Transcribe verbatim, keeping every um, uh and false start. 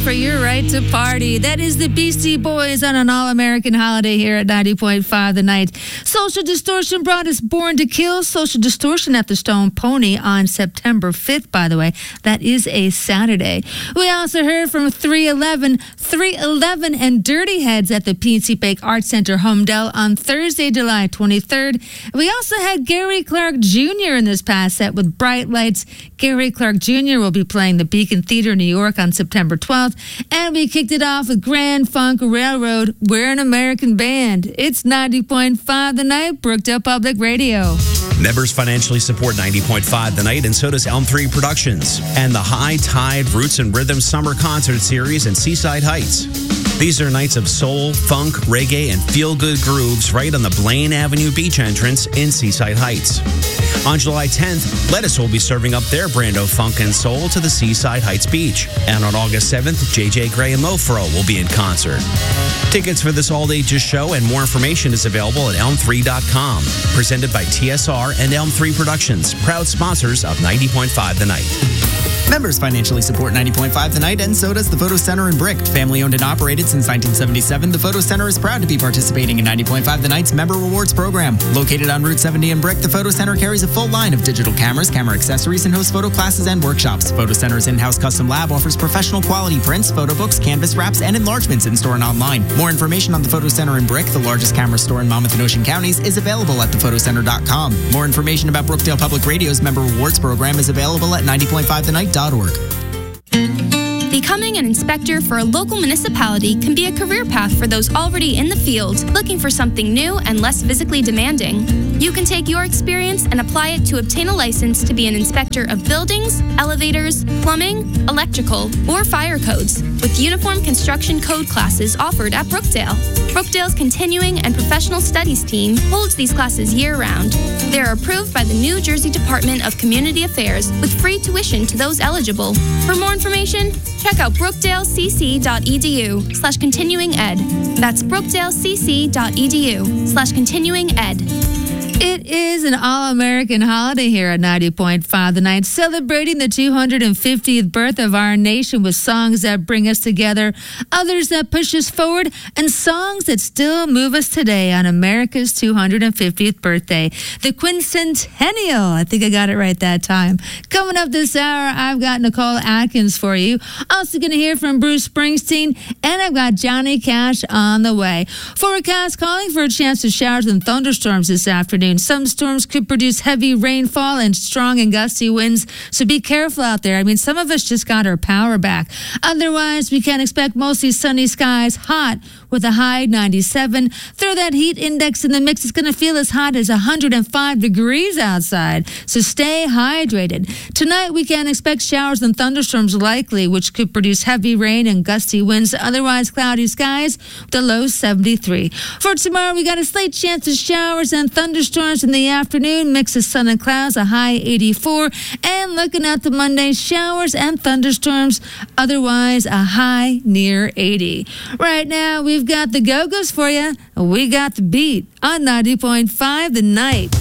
For your right to party. That is the Beastie Boys on an all-American holiday here at ninety point five The Night. Social Distortion brought us Born to Kill. Social Distortion at the Stone Pony on September fifth, by the way. That is a Saturday. We also heard from three eleven, three eleven and Dirty Heads at the P N C Bank Arts Center Homedale on Thursday, July twenty-third. We also had Gary Clark Junior in this past set with Bright Lights. Gary Clark Junior will be playing the Beacon Theater in New York on September twelfth. And we kicked it off with Grand Funk Railroad. We're an American band. It's ninety point five The Night, Brookdale Public Radio. Members financially support ninety point five The Night, and so does Elm Tree Productions and the High Tide Roots and Rhythm Summer Concert Series in Seaside Heights. These are nights of soul, funk, reggae, and feel-good grooves right on the Blaine Avenue Beach entrance in Seaside Heights. On July tenth, Lettuce will be serving up their brand of funk and soul to the Seaside Heights Beach. And on August seventh, J J Gray and Mofro will be in concert. Tickets for this all-ages show and more information is available at elm three dot com. Presented by T S R and Elm three Productions, proud sponsors of ninety point five The Night. Members financially support ninety point five The Night, and so does the Photo Center in Brick. Family owned and operated since nineteen seventy-seven, the Photo Center is proud to be participating in ninety point five The Night's Member Rewards program. Located on Route seventy in Brick, the Photo Center carries a full line of digital cameras, camera accessories, and hosts photo classes and workshops. Photo Center's in-house custom lab offers professional quality prints, photo books, canvas wraps, and enlargements in-store and online. More information on the Photo Center in Brick, the largest camera store in Monmouth and Ocean counties, is available at the photo center dot com. More information about Brookdale Public Radio's Member Rewards program is available at ninety point five the night dot org. Becoming an inspector for a local municipality can be a career path for those already in the field, looking for something new and less physically demanding. You can take your experience and apply it to obtain a license to be an inspector of buildings, elevators, plumbing, electrical, or fire codes, with uniform construction code classes offered at Brookdale. Brookdale's Continuing and Professional Studies team holds these classes year-round. They are approved by the New Jersey Department of Community Affairs with free tuition to those eligible. For more information, check out brookdalecc.edu slash continuing ed. That's brookdalecc.edu slash continuing ed. It is an all-American holiday here at ninety point five The Night, celebrating the two hundred fiftieth birth of our nation with songs that bring us together, others that push us forward, and songs that still move us today on America's two hundred fiftieth birthday. The quincentennial. I think I got it right that time. Coming up this hour, I've got Nicole Atkins for you. Also going to hear from Bruce Springsteen, and I've got Johnny Cash on the way. Forecast calling for a chance of showers and thunderstorms this afternoon. Some storms could produce heavy rainfall and strong and gusty winds, so be careful out there. I mean, some of us just got our power back. Otherwise, we can expect mostly sunny skies, hot with a high ninety-seven. Throw that heat index in the mix. It's going to feel as hot as one hundred five degrees outside, so stay hydrated. Tonight, we can expect showers and thunderstorms likely, which could produce heavy rain and gusty winds. Otherwise, cloudy skies with a low seventy-three. For tomorrow, we got a slight chance of showers and thunderstorms in the afternoon, mix of sun and clouds, a high eighty-four. And looking at the Monday, showers and thunderstorms, otherwise a high near eighty. Right now, we've got the Go-Go's for you. We got the beat on ninety point five The Night.